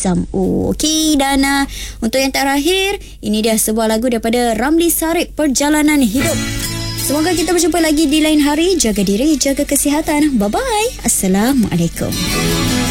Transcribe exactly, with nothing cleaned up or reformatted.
Zam'u. Okey, dan uh, untuk yang terakhir, ini dia sebuah lagu daripada Ramli Sarip, Perjalanan Hidup. Semoga kita berjumpa lagi di lain hari. Jaga diri, jaga kesihatan. Bye-bye. Assalamualaikum.